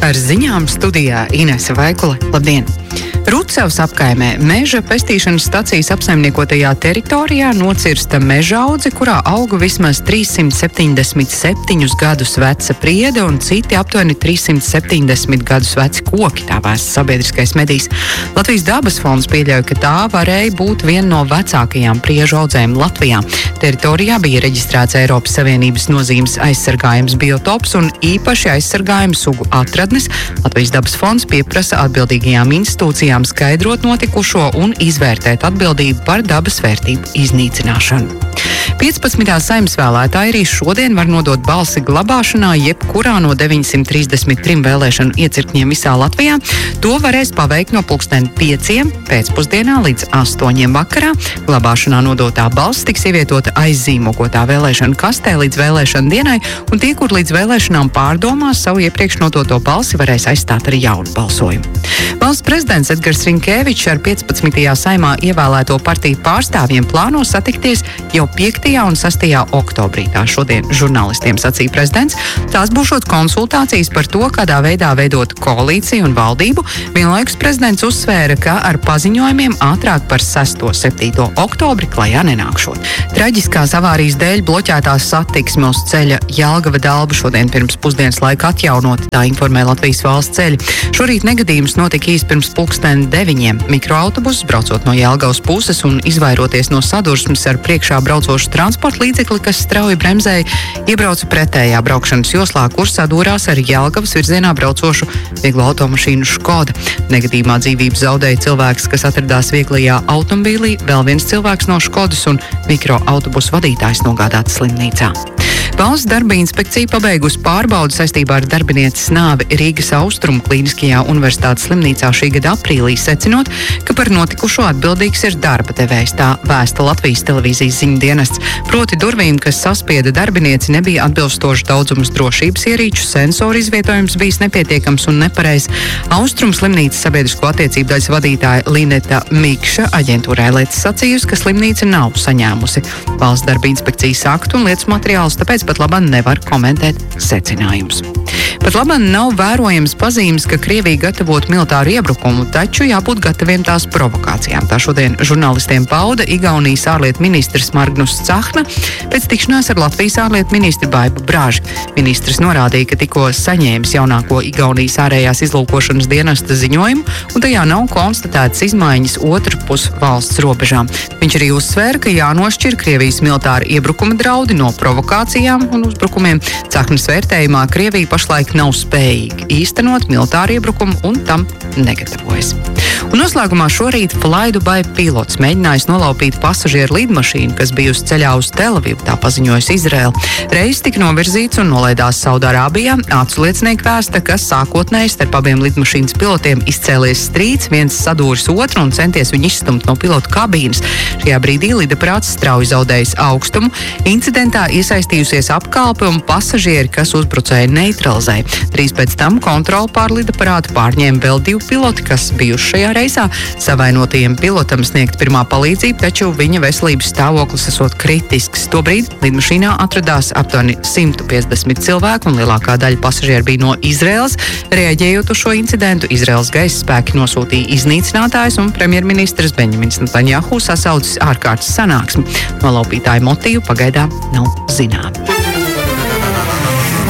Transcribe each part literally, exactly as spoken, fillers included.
Ar ziņām studijā Inese Vaikule. Labdien! Rucavas apkaimē meža pestīšanas stacijas apsaimniekotajā teritorijā nocirsta meža audze, kurā auga vismaz trīssimt septiņdesmit septiņus gadus veca priede un citi aptuveni trīssimt septiņdesmit gadus veci koki, tā vēsta sabiedriskais medijs. Latvijas dabas fonds pieļauj, ka tā varēja būt viena no vecākajām priežu audzēm Latvijā. Teritorijā bija reģistrēts Eiropas Savienības nozīmes aizsargājums biotops un īpaši aizsargājums sugu atradnes. Latvijas dabas fonds pieprasa atbildīgajām institūcijām skaidrot notikušo un izvērtēt atbildību par dabas vērtību iznīcināšanu. piecpadsmitā Saeimas vēlētāji arī šodien var nodot balsi glabāšanā jebkurā no deviņsimt trīsdesmit trim vēlēšanu iecirkņiem visā Latvijā. To varēs paveikt no pulksten pieciem pēcpusdienā līdz astoņiem vakarā. Glabāšanā nodotā balss tiks ievietota aizzīmogotā vēlēšanu kastē līdz vēlēšanu dienai, un tie, kur līdz vēlēšanām pārdomās savu iepriekš nodoto balsi, varēs aizstāt ar jaunu balsojumu. Valsts prezidents Edgars Rinkēvičs ar piecpadsmitajā Saeimā ievēlēto partiju pārstāvjiem plāno satikties jau piektajā un sastajā oktobrī. Tā šodien žurnālistiem sacīja prezidents. Tās būšot konsultācijas par to, kādā veidā veidot koalīciju un valdību. Vienlaikus prezidents uzsvēra, ka ar paziņojumiem ātrāk par sesto septīto oktobri klajā nenākšot. Traģiskās avārijas dēļ bloķētās satiksme uz ceļa Jelgava-Dalba šodien pirms pusdienas laika atjaunot, tā informē Latvijas valsts ceļi. Šorīt negadījums notika īsti pirms pulksten deviņiem. Mikroautobuss, braucot no Jelgavas puses un izvairoties no sadursmes ar priekšā braucošu transporta līdzekli, kas strauji bremzēja, iebrauca pretējā braukšanas joslā, kur sadūrās ar Jelgavas virzienā braucošu vieglo automašīnu Škoda. Negadījumā dzīvību zaudēja cilvēks, kas atradās vieglajā automobīlī, vēl viens cilvēks no Škodas un mikroautobusu vadītājs nogādāts slimnīcā. Valsts darba inspekcija pabeigusi pārbaudi saistībā ar darbinieces nāvi Rīgas Austrumu Klīniskajā universitātes slimnīcā šī gada aprīlī, secinot, ka par notikušo atbildīgs ir darba devējs. Tā vēsta Latvijas televīzijas ziņu dienests. Proti durvīm, kas saspieda darbinieci, nebija atbilstoši daudzums drošības ierīču, sensoru izvietojums bijis nepietiekams un nepareizs. Austrumu slimnīcas sabiedrisko attiecību daļas vadītāja Lineta Mikša aģentūrai Lietas sacījusi, ka slimnīca nav saņēmusi valsts darba inspekcijas aktu un lietas materiālus, tāpēc pat labāk nevar komentēt secinājumus. Pat labāk nav vērojams pazīmes, ka Krievija gatavot militāru iebrukumu, taču jābūt gataviem tās provokācijām. Tā šodien žurnālistiem pauda Igaunijas ārlietu ministrs Margnus Cahna pēc tikšanās ar Latvijas ārlietu ministru Baibu Braži. Ministrs norādīja, ka tikko saņēmis jaunāko Igaunijas ārējās izlūkošanas dienesta ziņojumu, un tajā nav konstatētas izmaiņas otrpus valsts robežām. Viņš arī uzsvēra, ka jānošķir Krievijas militāra iebrukuma draudi no provokācijām un uzbrukumiem. Cahnas vērtējumā Krievija pašlaik nav spējīga īstenot militāru iebrukumu un tam negatavojas. Un noslēgumā šorīt Fly-Dubai pilots mēģinājis nolaupīt pasažieru lidmašīnu, kas bija uz ceļā uz Telavivu, tā paziņojusi Izraela. Reiss tika novirzīts un nolaidās Saudārābijā. Acu liecinieki vēsta, ka sākotnēji starp abiem lidmašīnas pilotiem izcēlies strīds, viens sadūris otru un centies viņu izstumt no pilota kabīnes. Šajā brīdī lidaparāts strauji zaudējis augstumu. Incidentā iesaistījusies apkalpe un pasažieri, kas uzbrucēju neutralizēja. Drīz pēc tam kontroli pār lidaparātu pārņēma vēl divi piloti, kas bijuši šajā reisā. Savainotajiem pilotam sniegt pirmā palīdzība, taču viņa veselības stāvoklis esot kritisks. Tobrīd lidmašīnā atradās aptuveni simt piecdesmit cilvēku un lielākā daļa pasažieru bija no Izraēlas. Reaģējot uz šo incidentu, Izraēlas gaisa spēki nosūtīja iznīcinātājus un premjerministrs Benjamins Netanjahu sasaucis ārkārtas sanāksmi. Nolaupītāju motīvu pagaidām nav zināmi.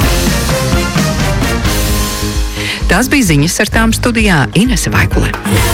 Tās bija ziņas, ar tām studijā Inese Vaikule.